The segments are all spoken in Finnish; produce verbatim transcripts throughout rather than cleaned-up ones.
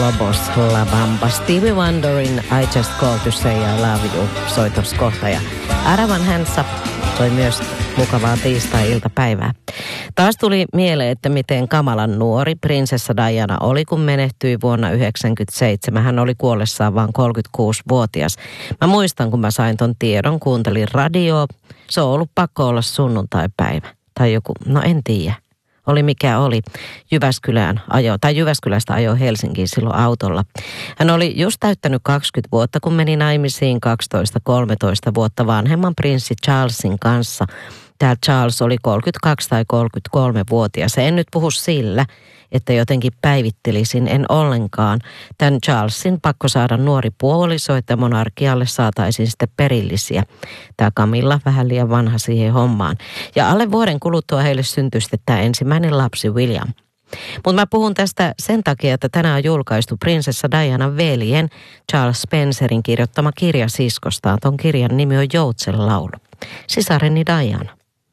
Lobos La Bamba. Stevie Wonderin I Just Called to Say I Love You soitos kohta. Ja Aravan Hands Up toi myös mukavaa tiistai-iltapäivää. Taas tuli mieleen, että miten kamalan nuori prinsessa Diana oli, kun menehtyi vuonna yhdeksänkymmentäseitsemän. Hän oli kuollessaan vain kolmekymmentäkuusivuotias. Mä muistan, kun mä sain ton tiedon, kuuntelin radioa. Se on ollut pakko olla sunnuntaipäivä. Tai joku, no en tiedä. Oli mikä oli. Jyväskylään ajo, tai Jyväskylästä ajoi Helsinkiin silloin autolla. Hän oli just täyttänyt kaksikymmentä vuotta, kun meni naimisiin kaksitoista kolmetoista vuotta vanhemman prinssi Charlesin kanssa. Tämä Charles oli kolmekymmentäkaksi tai kolmekymmentäkolme-vuotias. En nyt puhu sillä, että jotenkin päivittelisin, en ollenkaan. Tämän Charlesin pakko saada nuori puoliso, että monarkialle saataisiin sitten perillisiä. Tämä Camilla vähän liian vanha siihen hommaan. Ja alle vuoden kuluttua heille syntyi sitten tämä ensimmäinen lapsi William. Mutta mä puhun tästä sen takia, että tänään on julkaistu prinsessa Dianan veljen Charles Spencerin kirjoittama kirja siskostaan. Ton kirjan nimi on Joutsen laulu. Sisareni Diana.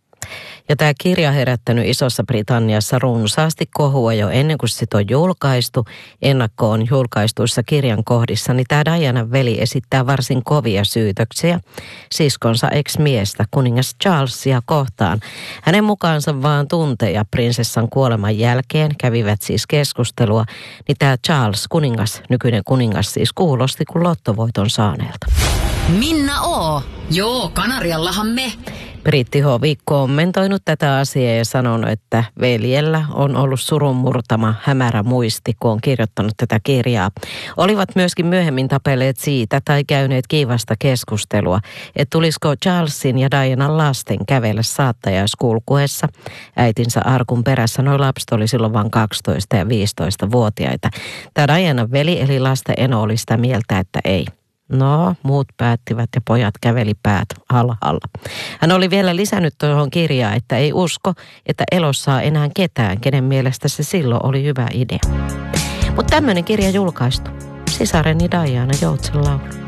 Ja tämä kirja on herättänyt Isossa Britanniassa runsaasti kohua jo ennen kuin sit on julkaistu. Ennakkoon julkaistuissa kirjan kohdissa, niin tämä Dianan veli esittää varsin kovia syytöksiä siskonsa ex-miestä, kuningas Charlesia kohtaan. Hänen mukaansa vaan tunteja prinsessan kuoleman jälkeen kävivät siis keskustelua, niin tämä Charles, kuningas, nykyinen kuningas siis kuulosti kuin lottovoiton saaneelta. Minna O. Joo, Kanariallahan me. Brittihovi kommentoinut tätä asiaa ja sanonut, että veljellä on ollut surunmurtama hämärä muisti, kun on kirjoittanut tätä kirjaa. Olivat myöskin myöhemmin tapelleet siitä tai käyneet kiivasta keskustelua, että tulisiko Charlesin ja Dianan lasten kävellä saattajaiskulkuessa. Äitinsä arkun perässä nuo lapset oli silloin vain kaksitoista- ja viisitoista-vuotiaita. Tämä Dianan veli eli lasten eno oli sitä mieltä, että ei. No, muut päättivät ja pojat käveli päät alhaalla. Hän oli vielä lisännyt tuohon kirjaan, että ei usko, että elossa on enää ketään, kenen mielestä se silloin oli hyvä idea. Mutta tämmöinen kirja julkaistu. Sisareni Diana, Joutsen laulu.